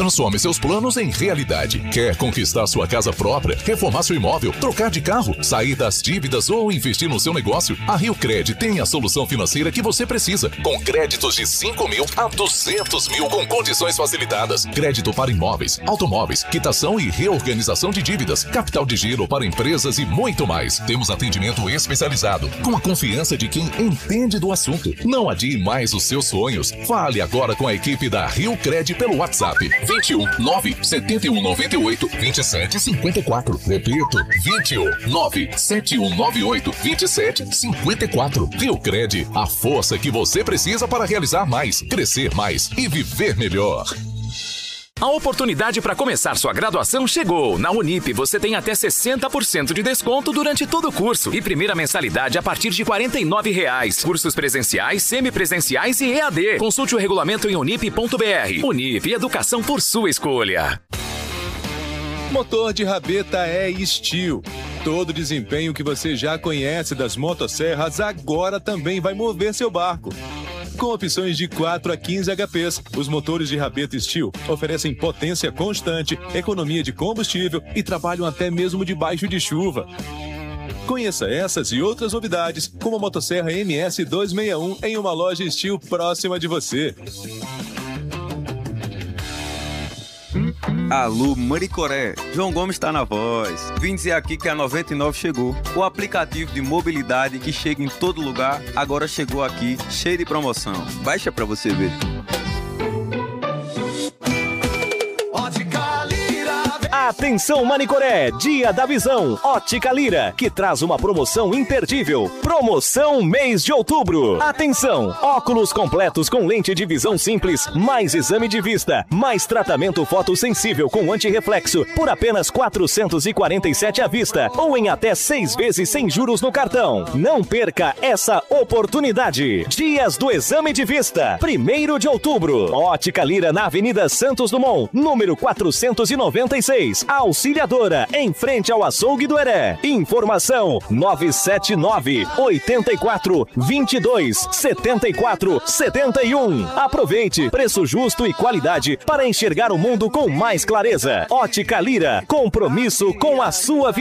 Transforme seus planos em realidade. Quer conquistar sua casa própria, reformar seu imóvel, trocar de carro, sair das dívidas ou investir no seu negócio? A RioCred tem a solução financeira que você precisa, com créditos de 5 mil a 200 mil com condições facilitadas. Crédito para imóveis, automóveis, quitação e reorganização de dívidas, capital de giro para empresas e muito mais. Temos atendimento especializado, com a confiança de quem entende do assunto. Não adie mais os seus sonhos. Fale agora com a equipe da RioCred pelo WhatsApp 21 971 98 27 54. Repito, 21 971 98 27 54. RioCred, a força que você precisa para realizar mais, crescer mais e viver melhor. A oportunidade para começar sua graduação chegou. Na Unip você tem até 60% de desconto durante todo o curso e primeira mensalidade a partir de R$ 49. Cursos presenciais, semipresenciais e EAD. Consulte o regulamento em unip.br. Unip, educação por sua escolha. Motor de rabeta é Steel. Todo o desempenho que você já conhece das motosserras agora também vai mover seu barco. Com opções de 4 a 15 HPs, os motores de rabeta Steel oferecem potência constante, economia de combustível e trabalham até mesmo debaixo de chuva. Conheça essas e outras novidades, como a motosserra MS261 em uma loja Steel próxima de você. Alô, Maricoré, João Gomes está na voz. Vim dizer aqui que a 99 chegou. O aplicativo de mobilidade que chega em todo lugar, agora chegou aqui, cheio de promoção. Baixa pra você ver. Atenção Manicoré, Dia da Visão, Ótica Lira, que traz uma promoção imperdível. Promoção mês de outubro. Atenção, óculos completos com lente de visão simples, mais exame de vista, mais tratamento fotossensível com antirreflexo por apenas R$ 447 à vista ou em até 6 vezes sem juros no cartão. Não perca essa oportunidade. Dias do exame de vista, 1º de outubro. Ótica Lira na Avenida Santos Dumont, número 496. Auxiliadora, em frente ao açougue do Heré. Informação 979 84 22 74 71. Aproveite, preço justo e qualidade para enxergar o mundo com mais clareza. Ótica Lira, compromisso com a sua vida.